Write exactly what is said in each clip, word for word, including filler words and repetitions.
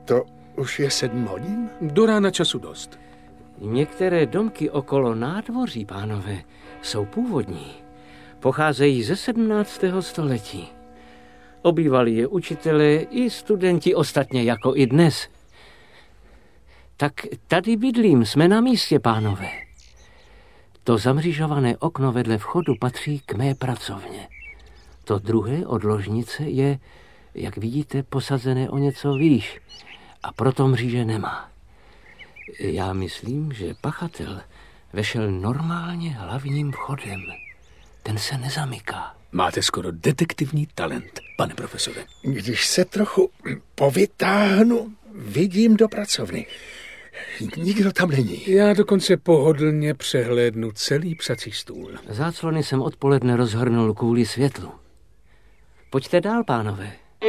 To už je sedm hodin? Do rána času dost. Některé domky okolo nádvoří, pánové, jsou původní. Pocházejí ze sedmnáctého století. Obývali je učitelé i studenti, ostatně jako i dnes. Tak tady bydlím, jsme na místě, pánové. To zamřížované okno vedle vchodu patří k mé pracovně. To druhé od ložnice je, jak vidíte, posazené o něco výš a proto mříže nemá. Já myslím, že pachatel vešel normálně hlavním vchodem. Ten se nezamyká. Máte skoro detektivní talent, pane profesore. Když se trochu povytáhnu, vidím do pracovny. Nikdo tam není. Já dokonce pohodlně přehlédnu celý psací stůl. Záclony jsem odpoledne rozhrnul kvůli světlu. Pojďte dál, pánové.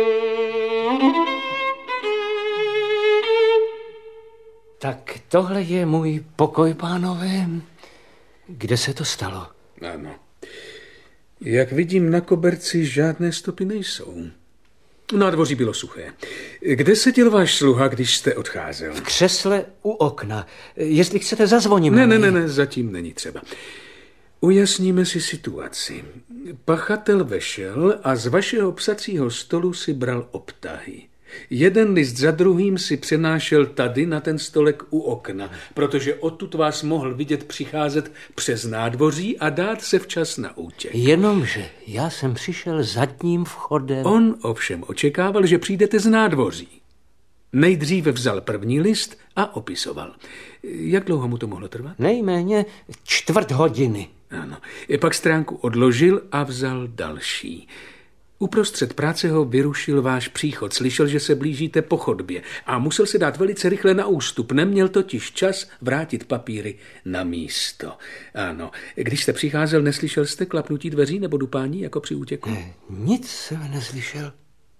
Tak tohle je můj pokoj, pánové. Kde se to stalo? Ano. Jak vidím, na koberci žádné stopy nejsou. Nádvoří bylo suché. Kde seděl váš sluha, když jste odcházel? V křesle u okna. Jestli chcete, zazvoním. Ne, ne, ne, ne, zatím není třeba. Ujasníme si situaci. Pachatel vešel a z vašeho psacího stolu si bral obtahy. Jeden list za druhým si přenášel tady na ten stolek u okna, protože odtud vás mohl vidět přicházet přes nádvoří a dát se včas na útěk. Jenomže já jsem přišel zadním vchodem. On ovšem očekával, že přijdete z nádvoří. Nejdříve vzal první list a opisoval. Jak dlouho mu to mohlo trvat? Nejméně čtvrt hodiny. Ano. Pak stránku odložil a vzal další. Uprostřed práce ho vyrušil váš příchod. Slyšel, že se blížíte po chodbě a musel se dát velice rychle na ústup. Neměl totiž čas vrátit papíry na místo. Ano. Když jste přicházel, neslyšel jste klapnutí dveří nebo dupání jako při útěku? Ne, nic jsem neslyšel.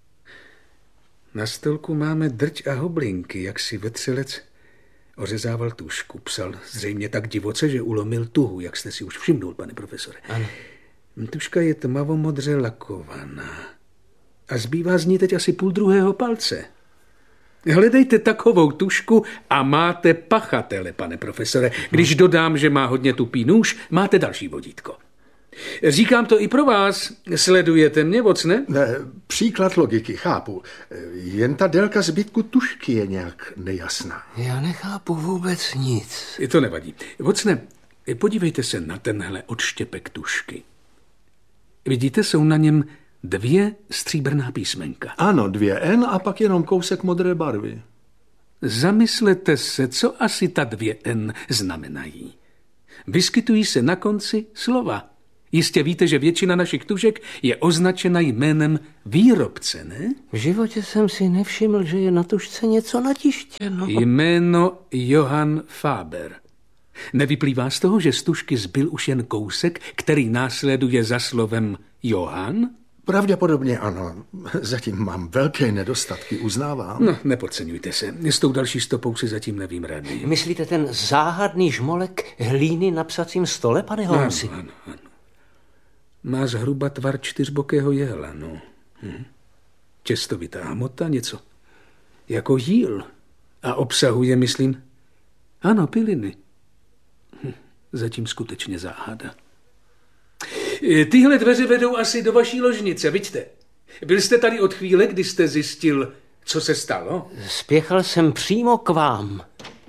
Na stolku máme drť a hoblinky, jak si vetřelec ořezával tušku. Psal zřejmě tak divoce, že ulomil tuhu, jak jste si už všimnul, pane profesore. Ano. Tuška je tmavomodře lakovaná. A zbývá z ní teď asi půl druhého palce. Hledejte takovou tušku a máte pachatele, pane profesore. Když dodám, že má hodně tupý nůž, máte další vodítko. Říkám to i pro vás. Sledujete mě, vocne? Ne, příklad logiky, chápu. Jen ta délka zbytku tušky je nějak nejasná. Já nechápu vůbec nic. I to nevadí. Vocne, podívejte se na tenhle odštěpek tušky. Vidíte, jsou na něm dvě stříbrná písmenka. Ano, dvě N a pak jenom kousek modré barvy. Zamyslete se, co asi ta dvě N znamenají. Vyskytují se na konci slova. Jistě víte, že většina našich tužek je označena jménem výrobce, ne? V životě jsem si nevšiml, že je na tužce něco natištěno. Jméno Johann Faber. Nevyplývá z toho, že z tužky zbyl už jen kousek, který následuje za slovem Johann? Pravděpodobně ano. Zatím mám velké nedostatky, uznávám. No, nepodceňujte se. S tou další stopou si zatím nevím rady. Myslíte ten záhadný žmolek hlíny na psacím stole, pane Holmesi? Ano, ano, ano. Má zhruba tvar čtyřbokého jehla, no. Hm. Těstovitá hmota, něco jako jíl. A obsahuje, myslím, ano, piliny. Hm. Zatím skutečně záhada. Tyhle dveře vedou asi do vaší ložnice, vidíte. Byl jste tady od chvíle, kdy jste zjistil, co se stalo? Spěchal jsem přímo k vám.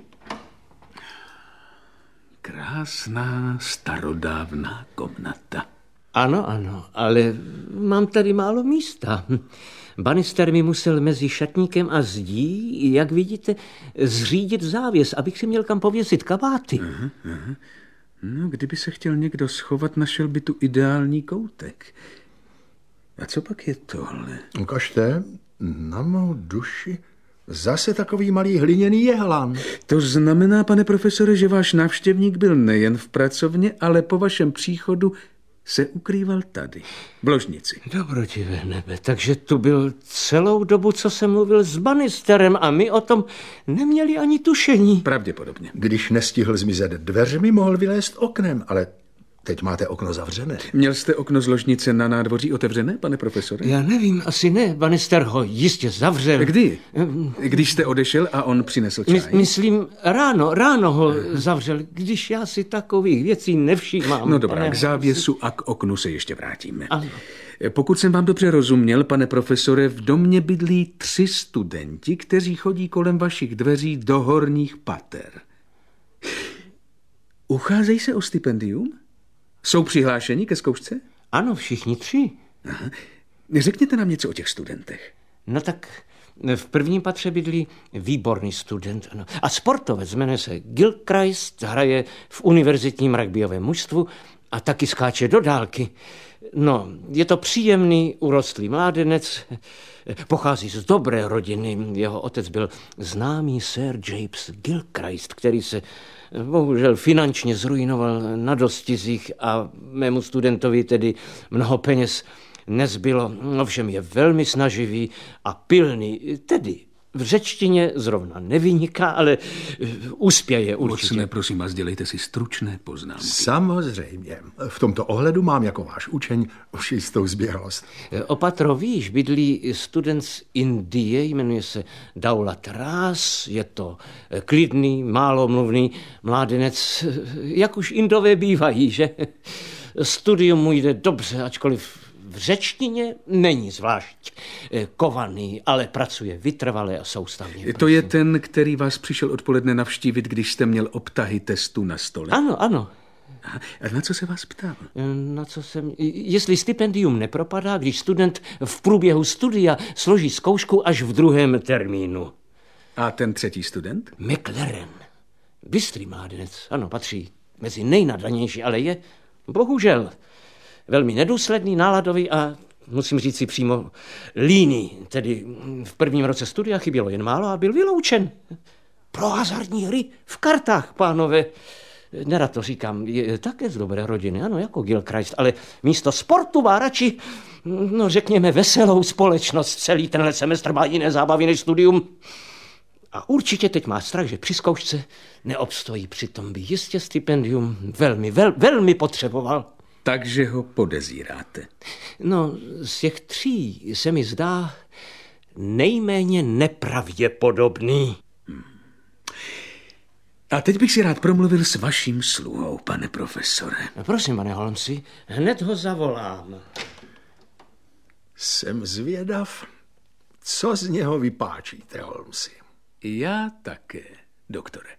Krásná starodávná komnata. Ano, ano, ale mám tady málo místa. Banister mi musel mezi šatníkem a zdí, jak vidíte, zřídit závěs, abych si měl kam pověsit kabáty. Aha, aha. No, kdyby se chtěl někdo schovat, našel by tu ideální koutek. A co pak je tohle? Ukažte, na mou duši zase takový malý hliněný jehlan. To znamená, pane profesore, že váš návštěvník byl nejen v pracovně, ale po vašem příchodu se ukrýval tady, v ložnici. Dobrotivé nebe, takže tu byl celou dobu, co jsem mluvil s Banisterem a my o tom neměli ani tušení. Pravděpodobně. Když nestihl zmizet dveřmi, mohl vylézt oknem, ale teď máte okno zavřené. Měl jste okno z ložnice na nádvoří otevřené, pane profesore? Já nevím, asi ne. Bannister ho jistě zavřel. Kdy? Když jste odešel a on přinesl čaj? My, myslím, ráno, ráno ho zavřel, když já si takových věcí nevšímám. No dobrá, pane... k závěsu a k oknu se ještě vrátíme. Ano. Pokud jsem vám dobře rozuměl, pane profesore, v domě bydlí tři studenti, kteří chodí kolem vašich dveří do horních pater. Ucházejí se o stipendium? Jsou přihlášeni ke zkoušce? Ano, všichni tři. Aha. Řekněte nám něco o těch studentech. No tak v prvním patře bydlí výborný student. Ano. A sportovec jmenuje se Gilchrist, hraje v univerzitním rugbyovém mužstvu a taky skáče do dálky. No, je to příjemný, urostlý mládenec, pochází z dobré rodiny. Jeho otec byl známý sir James Gilchrist, který se bohužel finančně zrujnoval na dostizích a mému studentovi tedy mnoho peněz nezbylo. Ovšem je velmi snaživý a pilný, tedy v řečtině zrovna nevyniká, ale uspěje určitě. Mocné, prosím vás, dělejte si stručné poznámky. Samozřejmě. V tomto ohledu mám jako váš učeň už jistou zběhlost. Opatro víš, bydlí student z Indie, jmenuje se Daulat Rás, je to klidný, málomluvný mládenec, jak už Indové bývají, že? Studium mu jde dobře, ačkoliv v řečtině není zvlášť kovaný, ale pracuje vytrvale a soustavně. To je ten, který vás přišel odpoledne navštívit, když jste měl obtahy testu na stole? Ano, ano. A na co se vás ptal? Na co jsem... Jestli stipendium nepropadá, když student v průběhu studia složí zkoušku až v druhém termínu. A ten třetí student? McLaren. Bystrý mládenec, ano, patří mezi nejnadanější, ale je, bohužel, velmi nedůsledný, náladový a musím říct si přímo líný. Tedy v prvním roce studia chybělo jen málo a byl vyloučen. Pro hazardní hry v kartách, pánové. Nerad to říkám, je také z dobré rodiny, ano, jako Gilchrist, ale místo sportu má radši, no řekněme, veselou společnost. Celý tenhle semestr má jiné zábavy než studium. A určitě teď má strach, že při zkoušce neobstojí, přitom by jistě stipendium velmi, vel, velmi potřeboval. Takže ho podezíráte. No, z těch tří se mi zdá nejméně nepravděpodobný. Hmm. A teď bych si rád promluvil s vaším sluhou, pane profesore. Prosím, pane Holmesi, hned ho zavolám. Jsem zvědav, co z něho vypáčíte, Holmesi. Já také, doktore.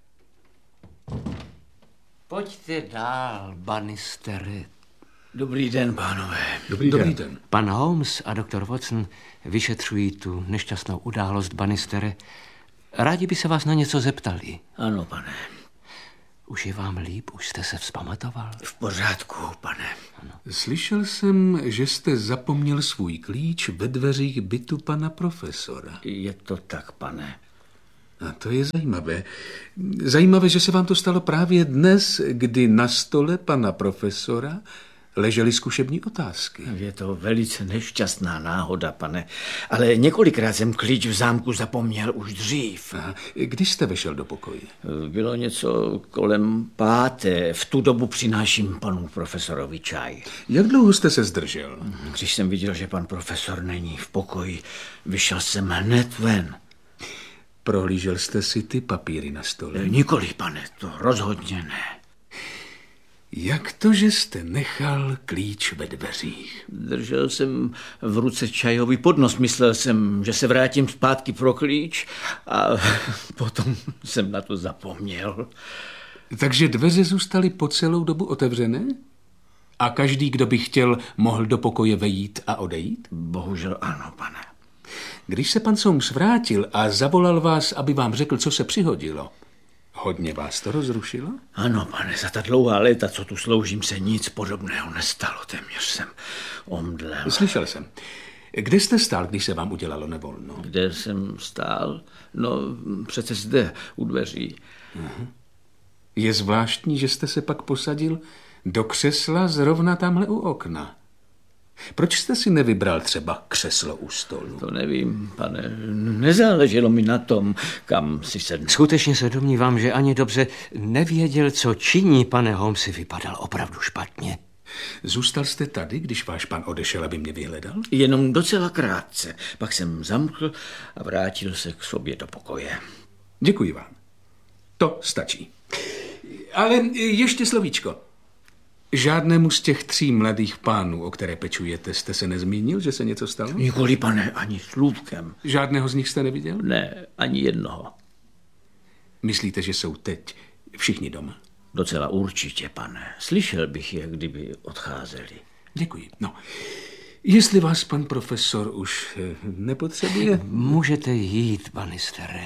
Pojďte dál, Bannistere. Dobrý den, pánové. Dobrý, Dobrý den. den. Pan Holmes a doktor Watson vyšetřují tu nešťastnou událost, Bannistere. Rádi by se vás na něco zeptali. Ano, pane. Už je vám líp? Už jste se vzpamatoval? V pořádku, pane. Ano. Slyšel jsem, že jste zapomněl svůj klíč ve dveřích bytu pana profesora. Je to tak, pane. A to je zajímavé. Zajímavé, že se vám to stalo právě dnes, kdy na stole pana profesora ležely zkušební otázky. Je to velice nešťastná náhoda, pane. Ale několikrát jsem klíč v zámku zapomněl už dřív. Aha. Když jste vešel do pokoje? Bylo něco kolem páté. V tu dobu přináším panu profesorovi čaj. Jak dlouho jste se zdržel? Když jsem viděl, že pan profesor není v pokoji, vyšel jsem hned ven. Prohlížel jste si ty papíry na stole? Nikoli, pane, to rozhodně ne. Jak to, že jste nechal klíč ve dveřích? Držel jsem v ruce čajový podnos. Myslel jsem, že se vrátím zpátky pro klíč a potom jsem na to zapomněl. Takže dveře zůstaly po celou dobu otevřené? A každý, kdo by chtěl, mohl do pokoje vejít a odejít? Bohužel ano, pane. Když se pan Soames vrátil a zavolal vás, aby vám řekl, co se přihodilo, hodně vás to rozrušilo? Ano, pane, za ta dlouhá léta, co tu sloužím, se nic podobného nestalo. Téměř jsem omdlel. Slyšel jsem. Kde jste stál, když se vám udělalo nevolno? Kde jsem stál? No, přece zde, u dveří. Uh-huh. Je zvláštní, že jste se pak posadil do křesla zrovna tamhle u okna. Proč jste si nevybral třeba křeslo u stolu? To nevím, pane. Nezáleželo mi na tom, kam si sednu. Skutečně se domnívám, že ani dobře nevěděl, co činí, pane Holmesi, vypadal opravdu špatně. Zůstal jste tady, když váš pan odešel, aby mě vyhledal? Jenom docela krátce. Pak jsem zamkl a vrátil se k sobě do pokoje. Děkuji vám. To stačí. Ale ještě slovíčko. Žádnému z těch tří mladých pánů, o které pečujete, jste se nezmínil, že se něco stalo? Nikoli, pane, ani slůvkem. Žádného z nich jste neviděl? Ne, ani jednoho. Myslíte, že jsou teď všichni doma? Docela určitě, pane. Slyšel bych je, kdyby odcházeli. Děkuji. No, jestli vás pan profesor už nepotřebuje... Můžete jít, banistere.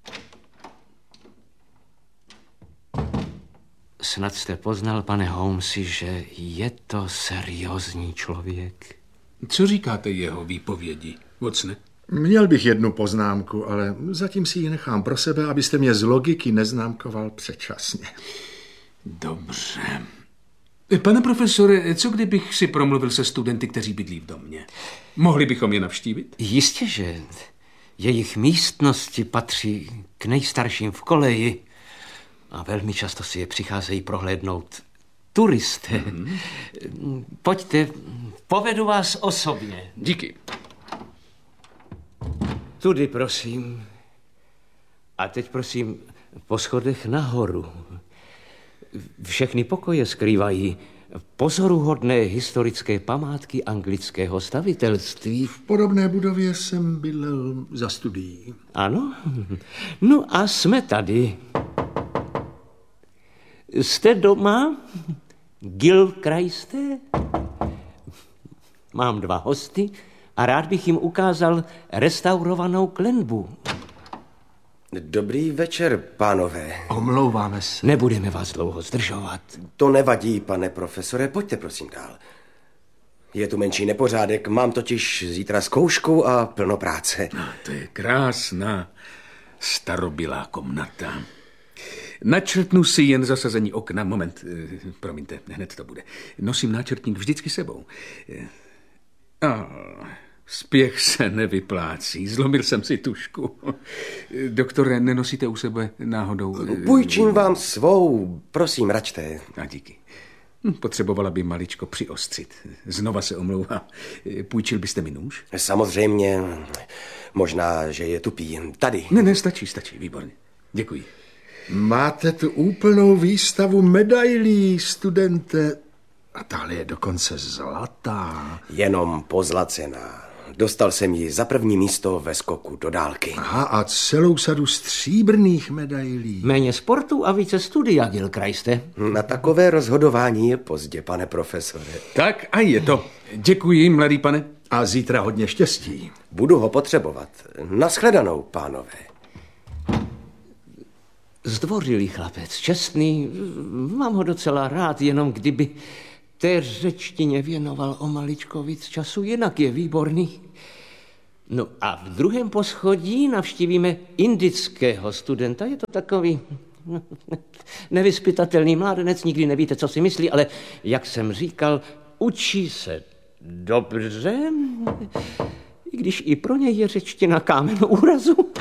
Snad jste poznal, pane Holmesi, že je to seriózní člověk. Co říkáte jeho výpovědi, Watsone? Měl bych jednu poznámku, ale zatím si ji nechám pro sebe, abyste mě z logiky neznámkoval předčasně. Dobře. Pane profesore, co kdybych si promluvil se studenty, kteří bydlí v domě? Mohli bychom je navštívit? Jistě, že jejich místnosti patří k nejstarším v koleji a velmi často si je přicházejí prohlédnout turisté. Mm-hmm. Pojďte, povedu vás osobně. Díky. Tudy, prosím. A teď, prosím, po schodech nahoru. Všechny pokoje skrývají pozoruhodné historické památky anglického stavitelství. V podobné budově jsem bydlel za studií. Ano? No a jsme tady. Jste doma, Gilchriste? Mám dva hosty a rád bych jim ukázal restaurovanou klenbu. Dobrý večer, pánové. Omlouváme se. Nebudeme vás dlouho zdržovat. To nevadí, pane profesore, pojďte prosím dál. Je tu menší nepořádek, mám totiž zítra zkoušku a plno práce. No, to je krásná starobylá komnata. Načrtnu si jen zasazení okna. Moment, promiňte, hned to bude. Nosím náčrtník vždycky sebou. A spěch se nevyplácí. Zlomil jsem si tušku. Doktore, nenosíte u sebe náhodou... Půjčím vám svou, prosím, račte. A díky. Potřebovala by maličko přiostřit. Znova se omlouvám. Půjčil byste mi nůž? Samozřejmě, možná, že je tupý. Tady. Ne, ne, stačí, stačí, výborně. Děkuji. Máte tu úplnou výstavu medailí, studente. A tahle je dokonce zlatá. Jenom pozlacená. Dostal jsem ji za první místo ve skoku do dálky. Aha, a celou sadu stříbrných medailí. Méně sportu a více studia, Gilchriste. Na takové rozhodování je pozdě, pane profesore. Tak a je to. Děkuji, mladý pane. A zítra hodně štěstí. Budu ho potřebovat. Naschledanou, pánové. Zdvořilý chlapec, čestný, mám ho docela rád, jenom kdyby té řečtině věnoval o maličko víc času, jinak je výborný. No a v druhém poschodí navštívíme indického studenta, je to takový nevyzpytatelný mládenec, nikdy nevíte, co si myslí, ale jak jsem říkal, učí se dobře, i když i pro něj je řečtina kámen úrazu.